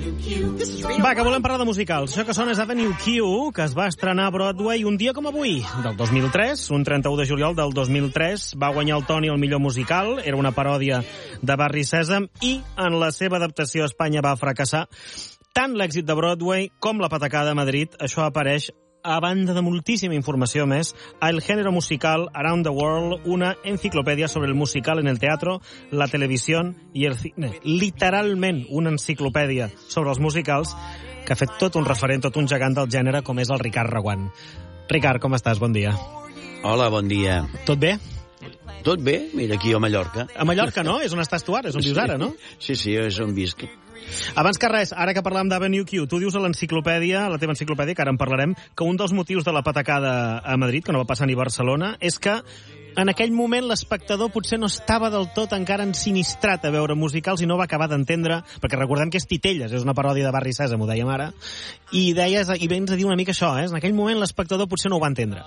Va, que volem parlar de musicals. Això que sona és Avenue Q, que es va estrenar a Broadway un dia com avui, del 2003, un 31 de juliol del 2003. Va guanyar el Tony al millor musical, era una paròdia de Barri Sèsam, i en la seva adaptació a Espanya va fracassar. Tant l'èxit de Broadway com la patacada a Madrid, això apareix a banda de moltíssima informació més, a El género musical Around the World, una enciclopèdia sobre el musical en el teatro, la televisió i el cine. Literalment una enciclopèdia sobre els musicals que ha fet tot un referent, tot un gegant del gènere com és el Ricard Reguant. Ricard, com estàs? Bon dia. Hola, bon dia. Tot bé? Tot bé? Mira, aquí a Mallorca. A Mallorca, no? És on estàs tu ara, és on vius ara, no? Sí, és on visc. Abans que res, ara que parlàvem d'Avenue Q, tu dius a l'enciclopèdia, a la teva enciclopèdia, que ara en parlarem, que un dels motius de la patacada a Madrid, que no va passar ni a Barcelona, és que en aquell moment l'espectador potser no estava del tot encara ensinistrat a veure musicals i no va acabar d'entendre, perquè recordem que és Titelles, és una paròdia de Barri Sèsam, ho dèiem ara, i vens a dir una mica això, en aquell moment l'espectador potser no ho va entendre.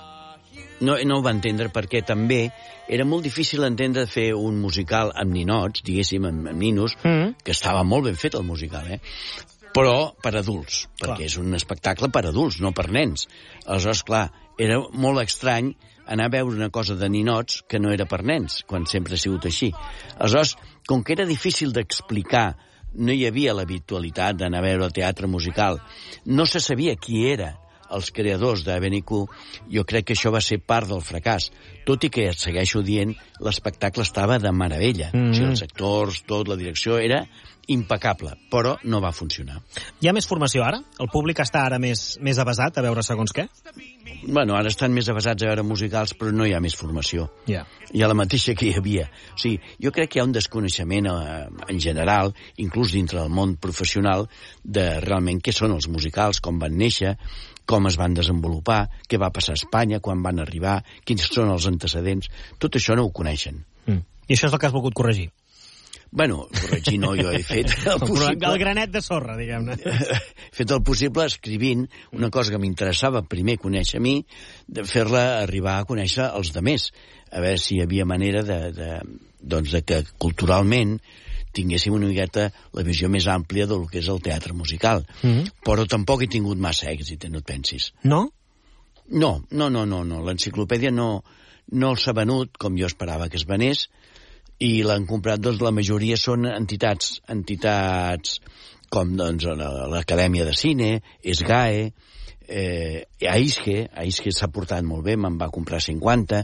No ho va entendre perquè també era molt difícil entendre fer un musical amb ninots, diguéssim, amb ninos, que estava molt ben fet el musical, però per adults, perquè és un espectacle per adults, no per nens. Aleshores, clar, era molt estrany anar a veure una cosa de ninots que no era per nens, quan sempre ha sigut així. Aleshores, com que era difícil d'explicar, no hi havia l'habitualitat d'anar a veure el teatre musical, no se sabia qui era els creadors d'Avenue Q, jo crec que això va ser part del fracàs. Tot i que, segueixo dient, l'espectacle estava de meravella. O sigui, els actors, tot, la direcció, era impecable, però no va funcionar. Hi ha més formació ara? El públic està ara més avesat a veure segons què? Bueno, ara estan més avesats a veure musicals, però no hi ha més formació. Yeah. Hi ha la mateixa que hi havia. O sigui, jo crec que hi ha un desconeixement en general, inclús dintre del món professional, de realment què són els musicals, com van néixer, com es van desenvolupar, què va passar a Espanya, quan van arribar, quins són els antecedents. Tot això no ho coneixen. I això és el que has volgut corregir? Bueno, corregir no, jo he fet el possible... El granet de sorra, diguem-ne. He fet el possible escrivint una cosa que m'interessava primer conèixer a mi, de fer-la arribar a conèixer els demés. A veure si hi havia manera de que culturalment tinguéssim una miqueta la visió més àmplia del que és el teatre musical. Però tampoc he tingut massa èxit, no et pensis. No? No. L'enciclopèdia no s'ha venut com jo esperava que es venés, i l'han comprat, doncs, la majoria són entitats com, doncs, l'Acadèmia de Cine, SGAE, AISGE s'ha portat molt bé, me'n va comprar 50,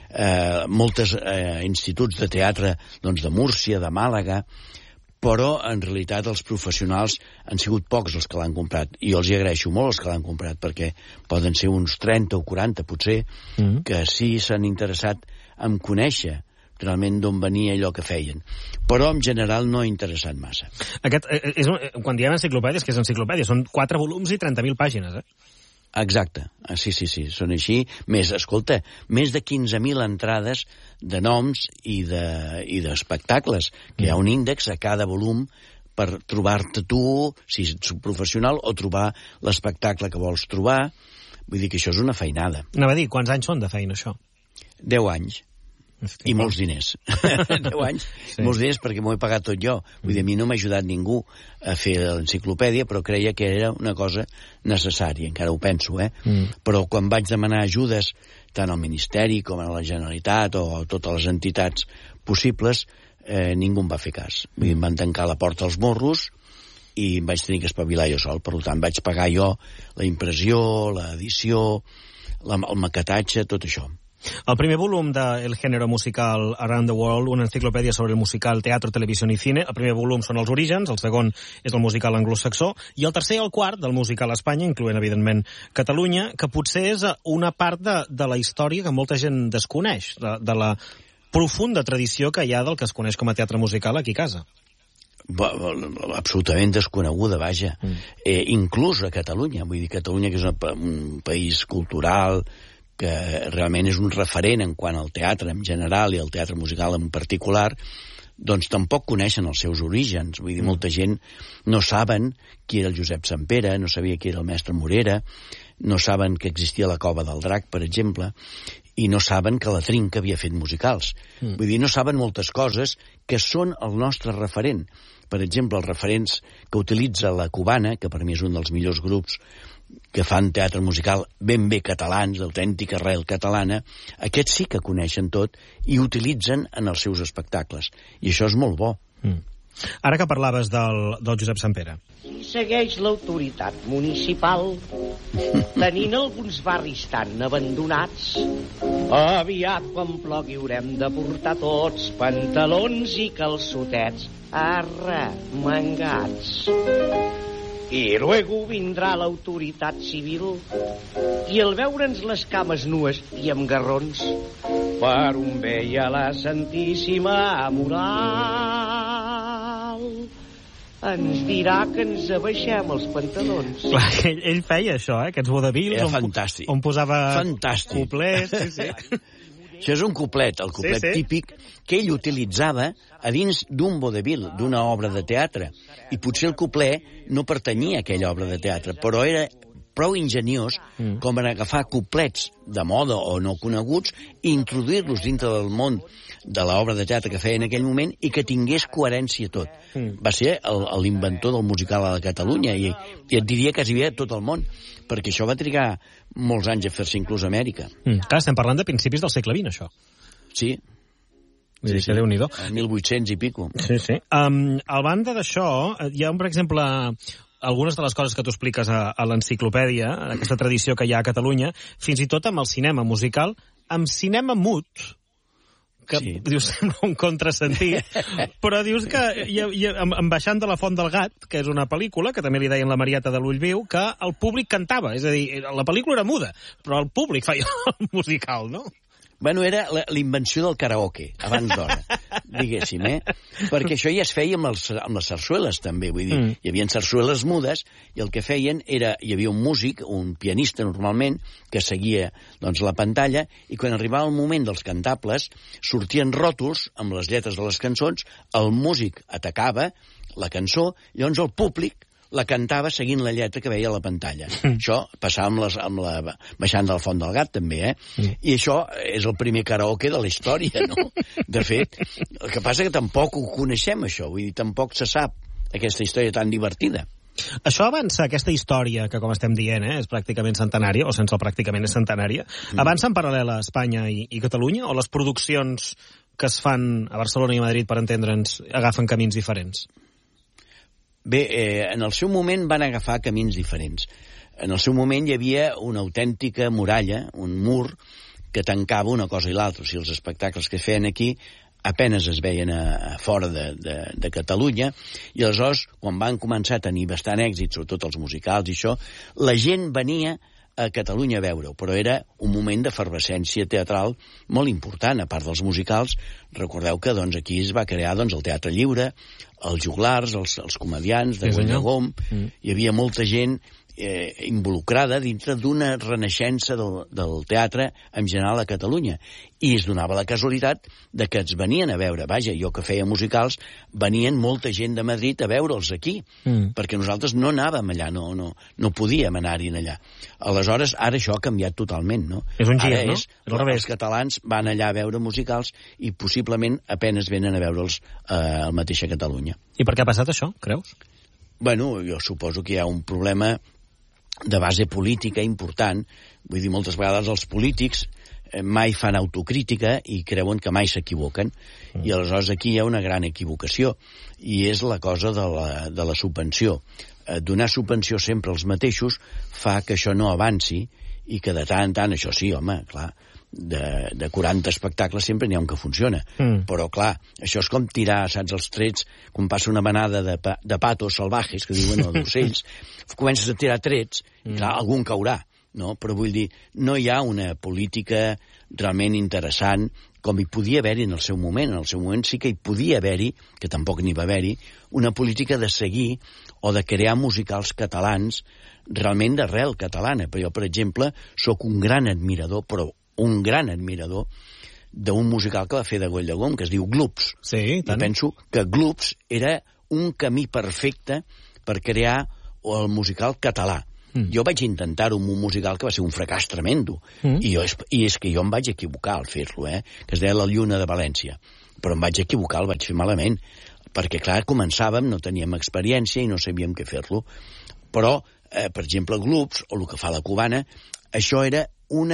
molts instituts de teatre, doncs, de Múrcia, de Màlaga, però en realitat els professionals han sigut pocs els que l'han comprat, i els hi agraeixo molt els que l'han comprat, perquè poden ser uns 30 o 40 potser, que sí s'han interessat en conèixer realment d'on venia allò que feien. Però, en general, no ha interessat massa. Quan diem enciclopèdia, és que és enciclopèdia. Són 4 volums i 30.000 pàgines, Exacte. Sí, són així. Més, escolta, més de 15.000 entrades de noms i d'espectacles, que hi ha un índex a cada volum per trobar-te tu, si ets professional, o trobar l'espectacle que vols trobar. Vull dir que això és una feinada. Anava a dir, quants anys són de feina, això? 10 anys. I molts diners. 10 anys, sí. Molts diners perquè m'ho he pagat tot jo. Vull dir, a mi no m'ha ajudat ningú a fer l'enciclopèdia, però creia que era una cosa necessària, encara ho penso, Però quan vaig demanar ajudes, tant al Ministeri com a la Generalitat o a totes les entitats possibles, ningú em va fer cas. Vull dir, em van tancar la porta als morros i em vaig tenir que espavilar jo sol. Per tant, vaig pagar jo la impressió, l'edició, el maquetatge, tot això. El primer volum de El género musical Around the World, una enciclopèdia sobre el musical, teatro, televisió i cine. El primer volum són els orígens, el segon és el musical anglosaxó, i el tercer i el quart del musical a Espanya, incloent, evidentment, Catalunya, que potser és una part de la història que molta gent desconeix, de la profunda tradició que hi ha del que es coneix com a teatre musical aquí a casa. Absolutament desconeguda, vaja. Inclús a Catalunya. Vull dir, Catalunya, que és un país cultural, que realment és un referent en quant al teatre en general i al teatre musical en particular, doncs tampoc coneixen els seus orígens. Vull dir, molta gent no saben qui era el Josep Sampere, no sabia qui era el mestre Morera, no saben que existia la Cova del Drac, per exemple, i no saben que la Trinca havia fet musicals. Vull dir, no saben moltes coses que són el nostre referent. per exemple, els referents que utilitza la Cubana, que per mi és un dels millors grups que fan teatre musical ben bé catalans, d'autèntica arrel catalana, aquests sí que coneixen tot i utilitzen en els seus espectacles. I això és molt bo. Ara que parlaves del Josep Sampere. Si segueix l'autoritat municipal tenint alguns barris tan abandonats, aviat quan plogui haurem de portar tots pantalons i calçotets arremangats. I luego vindrà l'autoritat civil i al veure'ns les cames nues i amb garrons per un bé i a la Santíssima Moral ens dirà que ens abaixem els pantalons. Clar, ell feia això, aquests vodevils. Era fantàstic. On posava fantàstic. Couplet. Sí. Això és un couplet, el couplet típic que ell utilitzava a dins d'un vodevil, d'una obra de teatre. I potser el couplet no pertanyia a aquella obra de teatre, però era prou ingeniós com per agafar couplets de moda o no coneguts i introduir-los dintre del món de l'obra de teatre que feia en aquell moment i que tingués coherència tot. Va ser l'inventor del musical a Catalunya i et diria quasi bé a tot el món, perquè això va trigar molts anys a fer-se inclús a Amèrica. Clar, estem parlant de principis del segle XX, això. Sí. Sí, Déu-n'hi-do. 1800 i pico. Sí. Al banda d'això, hi ha, per exemple, algunes de les coses que tu expliques a l'enciclopèdia, aquesta tradició que hi ha a Catalunya, fins i tot amb el cinema musical, amb cinema mut, que dius, sembla un contrasentit, però dius que, en Baixant de la Font del Gat, que és una pel·lícula, que també li deien La Marieta de l'Ull Viu, que el públic cantava, és a dir, la pel·lícula era muda, però el públic feia el musical, no? Bueno, era la invenció del karaoke, abans d'hora, diguéssim, Perquè això ja es feia amb les sarsueles, també, vull dir, hi havia sarsueles mudes, i el que feien era, hi havia un músic, un pianista normalment, que seguia, doncs, la pantalla, i quan arribava el moment dels cantables, sortien ròtols amb les lletres de les cançons, el músic atacava la cançó, llavors el públic la cantava seguint la lletra que veia a la pantalla. Això passava amb la Baixant de la Font del Gat, també, I això és el primer karaoke de la història, no? De fet, el que passa que tampoc ho coneixem, això, vull dir, tampoc se sap aquesta història tan divertida. Això avança, aquesta història, que com estem dient, és pràcticament centenària, o sense el pràcticament és centenària, avança en paral·lel a Espanya i Catalunya, o les produccions que es fan a Barcelona i a Madrid, per entendre'ns, agafen camins diferents? Bé, en el seu moment van agafar camins diferents. En el seu moment hi havia una autèntica muralla, un mur, que tancava una cosa i l'altra. O sigui, els espectacles que es feien aquí apenes es veien a fora de Catalunya, i aleshores, quan van començar a tenir bastant èxit, sobretot els musicals i això, la gent venia a Catalunya a veure-ho, però era un moment d'efervescència teatral molt important, a part dels musicals. Recordeu que doncs, aquí es va crear doncs, el Teatre Lliure, els joglars, els comediants de Guanyagom, hi havia molta gent involucrada dintre d'una renaixença del teatre en general a Catalunya, i es donava la casualitat de que ens venien a veure. Vaja, jo que feia musicals, venien molta gent de Madrid a veure'ls aquí, perquè nosaltres no anàvem allà, no podíem anar-hi allà. Aleshores, ara això ha canviat totalment, no? És un gir, no? Els catalans van allà a veure musicals i possiblement apenes venen a veure'ls al mateix a Catalunya. I per què ha passat això, creus? Bueno, jo suposo que hi ha un problema de base política important. Vull dir, moltes vegades els polítics mai fan autocrítica i creuen que mai s'equivoquen. I aleshores aquí hi ha una gran equivocació, i és la cosa de la subvenció. Donar subvenció sempre als mateixos fa que això no avanci, i que de tant en tant, això sí, home, clar, de 40 espectacles sempre n'hi ha un que funciona. Però, clar, això és com tirar, saps, els trets, quan passa una manada de patos salvajes, que diuen, o d'ocells, comences a tirar trets, i clar, algun caurà, no? Però vull dir, no hi ha una política realment interessant com hi podia haver-hi en el seu moment. En el seu moment sí que hi podia haver-hi, que tampoc n'hi va haver-hi, una política de seguir o de crear musicals catalans realment d'arrel catalana. Però jo, per exemple, sóc un gran admirador, però un gran admirador d'un musical que va fer de Goll-de-Gom, que es diu Gloops. Sí, tant. I penso que Gloops era un camí perfecte per crear el musical català. Jo vaig intentar-ho amb un musical que va ser un fracàs tremendo, i és que jo em vaig equivocar al fer-lo, que es deia La Lluna de València, però em vaig equivocar, el vaig fer malament. perquè, clar, començàvem, no teníem experiència i no sabíem què fer-lo. Però, per exemple, grups, o el que fa la Cubana, això era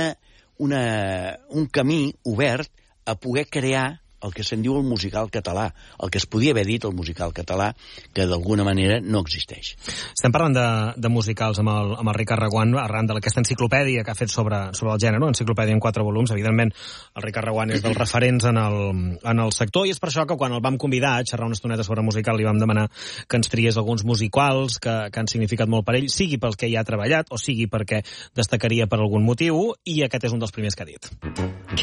un camí obert a poder crear el que se'n diu el musical català, el que es podia haver dit el musical català, que d'alguna manera no existeix. Estem parlant de musicals amb el Ricard Reguant arran d'aquesta enciclopèdia que ha fet sobre el gènere, enciclopèdia en 4 volums. Evidentment, el Ricard Reguant és dels referents en el sector, i és per això que quan el vam convidar a xerrar una estoneta sobre musical li vam demanar que ens triés alguns musicals que han significat molt per ell, sigui pel que hi ha treballat o sigui perquè destacaria per algun motiu, i aquest és un dels primers que ha dit.